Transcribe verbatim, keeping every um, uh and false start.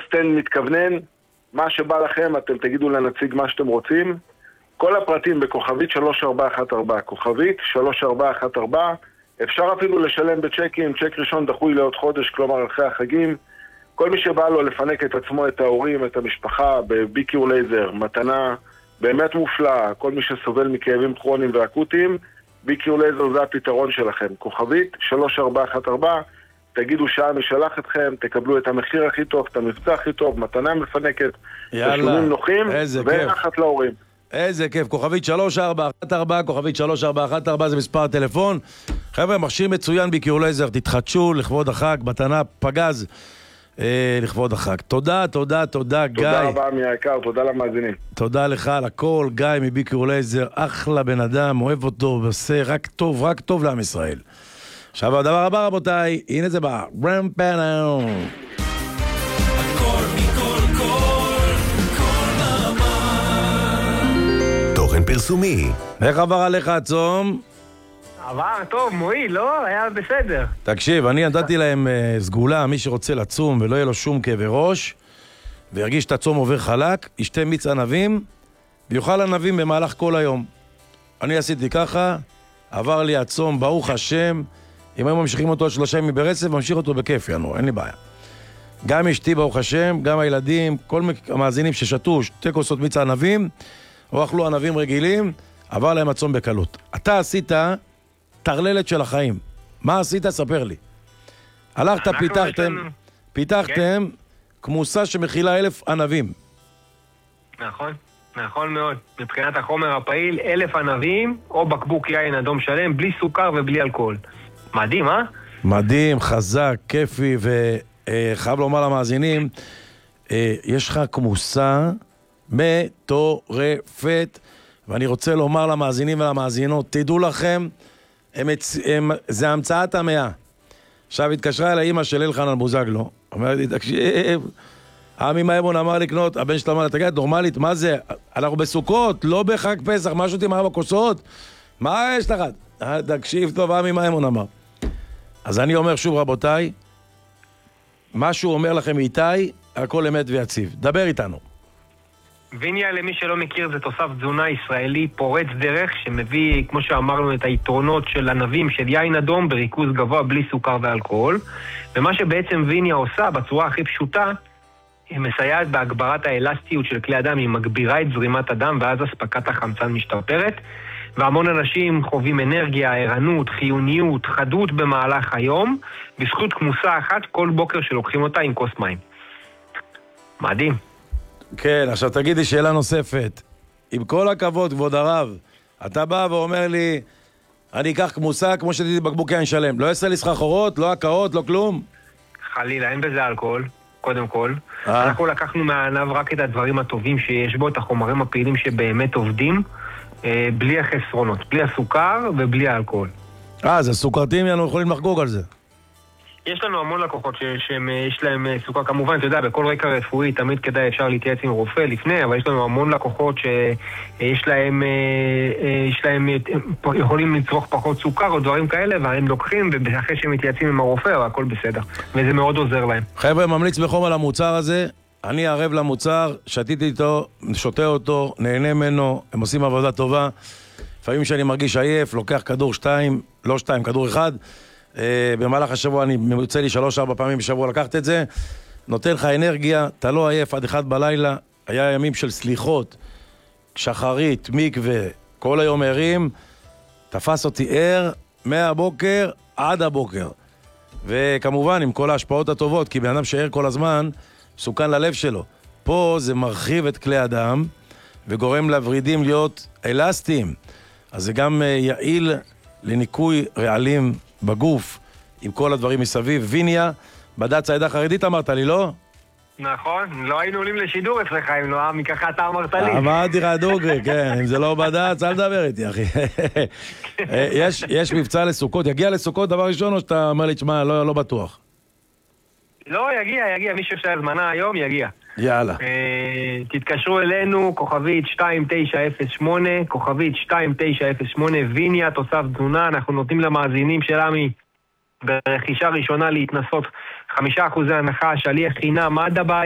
סטנד מתכוונן, מה שבא לכם, אתם תגידו לנציג מה שאתם רוצים. כל הפרטים בכוכבית שלוש ארבע אחת ארבע, כוכבית שלוש ארבע אחת ארבע, אפשר אפילו לשלם בצ'קים, צ'ק ראשון דחוי לעוד חודש, כלומר אחרי החגים. כל מי שבא לו לפנק את עצמו, את ההורים, את המשפחה, בביקיור לייזר, מתנה באמת מופלאה. כל מי שסובל מכאבים כרוניים ואקוטיים, ביקיור לייזר זה הפתרון שלכם. כוכבית שלוש ארבע אחת ארבע, תגידו שעה משלח אתכם, תקבלו את המחיר הכי טוב, את המבצע הכי טוב, מתנה מפנקת, תשלומים נוחים, ונחת להורים. איזה כיף, כוכבית שלוש ארבע אחת ארבע, כוכבית שלוש ארבע אחת ארבע, זה מספר הטלפון. חבר'ה, מכשיר מצוין ביקיור לייזר, תתחדשו לכבוד החג, מתנה פגז אה, לכבוד החג. תודה, תודה, תודה, גיא. תודה רבה מהיקר, תודה למאזינים. תודה לך על הכל, גיא מביקיור לייזר, אחלה בן אדם, אוהב אותו, ועושה רק טוב, רק טוב לעם ישראל. עכשיו הדבר הבא רבותיי, הנה זה בא, רמפנאו. תוכן פרסומי. איך עבר עליך הצום? עבר טוב, מועיל, לא? היה בסדר. תקשיב, אני נתתי להם uh, סגולה, מי שרוצה לצום ולא יהיה לו שום כאבי ראש, וירגיש את הצום עובר חלק, ישתה מיץ ענבים, ויאכל ענבים במהלך כל היום. אני עשיתי ככה, עבר לי הצום, ברוך השם, אם היו ממשיכים אותו שלושה ימים ברצף, ממשיך אותו בכיף, ינו, אין לי בעיה. גם אשתי, ברוך השם, גם הילדים, כל המאזינים ששתו שתי כוסות מיץ ענבים, או אכלו ענבים רגילים, עבר להם הצום בקלות. אתה עשית תרללת של החיים. מה עשית? ספר לי. הלכת, פיתחתם, פיתחתם כמוסה שמכילה אלף ענבים. נכון, נכון מאוד. מבחינת החומר הפעיל, אלף ענבים, או בקבוק יין אדום שלם, בלי סוכר ובלי אלכוהול. מדהים, אה? מדהים, חזק, כיפי, וחייב לומר למאזינים, יש לך כמוסה מטורפת, ואני רוצה לומר למאזינים ולמאזינות, תדעו לכם, הם, הם, זה המצאת המאה. עכשיו התקשרה אל האמא של אלחנן בוזגלו, אומרת לי, תקשיב, עמי מאימון אמר לקנות, הבן שלה אמר לה, תגיד, נורמלית, מה זה? אנחנו בסוכות, לא בחג פסח, משהו תמר בכוסות? מה יש לך? תקשיב טוב, עמי מאימון אמר. אז אני אומר שוב רבותיי, מה שהוא אומר לכם איתי, הכל אמת ויציב. דבר איתנו. ויניה, למי שלא מכיר, זה תוסף תזונה ישראלי פורץ דרך שמביא, כמו שאמרנו, את היתרונות של ענבים של יין אדום בריכוז גבוה בלי סוכר ואלכוהול. ומה שבעצם ויניה עושה בצורה הכי פשוטה, היא מסייעת בהגברת האלסטיות של כלי הדם, היא מגבירה את זרימת הדם ואז הספקת החמצן משתפרת. והמון אנשים חווים אנרגיה, ערנות, חיוניות, חדות במהלך היום, בזכות כמוסה אחת כל בוקר שלוקחים אותה עם כוס מים. מדהים. כן, עכשיו תגידי שאלה נוספת. עם כל הכבוד, כבוד הרב, אתה בא ואומר לי, אני אקח כמוסה כמו שתיתי בקבוק יין שלם. לא יעשה לי סחרחורות, לא הקאות, לא כלום? חלילה, אין בזה אלכוהול, קודם כל. אה? אנחנו לקחנו מהענב רק את הדברים הטובים שיש בו, את החומרים הפעילים שבאמת עובדים, אה, בלי החסרונות, בלי הסוכר ובלי האלכוהול. אה, זה סוכרתיים, אנחנו יכולים לחגוג על זה. יש לנו המון לקוחות שיש להם סוכר, כמובן, אתה יודע, בכל רקע רפואי תמיד כדאי אפשר להתייעץ עם רופא לפני, אבל יש לנו המון לקוחות שיש להם, יש להם, יכולים לצרוך פחות סוכר או דברים כאלה, והם לוקחים, ואחרי שהם מתייעצים עם הרופא, הכל בסדר, וזה מאוד עוזר להם. חבר'ה, ממליץ בחום על המוצר הזה, אני ערב למוצר, שתיתי איתו, שותה אותו, נהנה ממנו, הם עושים עבודה טובה, לפעמים שאני מרגיש עייף, לוקח כדור שתיים, לא שתיים, כדור אחד, Uh, במהלך השבוע אני יוצא לי שלוש ארבע פעמים בשבוע לקחת את זה, נותן לך אנרגיה, אתה לא עייף עד אחד בלילה. היה ימים של סליחות, שחרית, מקווה, כל היום ערים, תפס אותי ער מהבוקר עד הבוקר, וכמובן עם כל ההשפעות הטובות, כי בן אדם שער כל הזמן סוכן ללב שלו. פה זה מרחיב את כלי הדם וגורם לוורידים להיות אלסטיים, אז זה גם uh, יעיל לניקוי רעלים בגוף, עם כל הדברים מסביב. ויניה, בד"ץ העדה החרדית אמרת לי, לא? נכון, לא היינו עולים לשידור אצלך, אם לא, מככה אתה אמרת לי. אמרתי לך דוגרי, כן, אם זה לא בד"ץ, אל תדבר איתי, אחי. יש, יש מבצע לסוכות, יגיע לסוכות דבר ראשון, או שאתה אומר לי, תשמע, לא, לא בטוח? לא, יגיע, יגיע, מי שאפשר הזמנה היום, יגיע. יאללה. תתקשרו אלינו, כוכבית שתיים תשע אפס שמונה, כוכבית שתיים תשע אפס שמונה, ויניה, תוסף תזונה, אנחנו נותנים למאזינים של עמי ברכישה ראשונה להתנסות חמישה אחוזי הנחה, שליח חינם עד הבית.